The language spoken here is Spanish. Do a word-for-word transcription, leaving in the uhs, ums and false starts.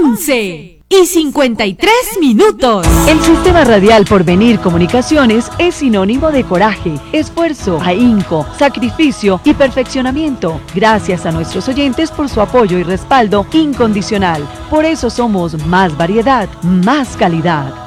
once y cincuenta y tres minutos. El Sistema Radial Porvenir Comunicaciones es sinónimo de coraje, esfuerzo, ahínco, sacrificio y perfeccionamiento. Gracias a nuestros oyentes por su apoyo y respaldo incondicional. Por eso somos más variedad, más calidad.